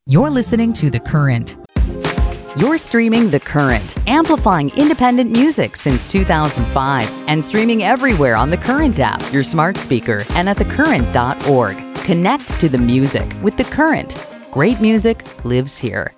You're listening to The Current. You're streaming The Current, amplifying independent music since 2005 and streaming everywhere on The Current app, your smart speaker, and at thecurrent.org. Connect to the music with The Current. Great music lives here.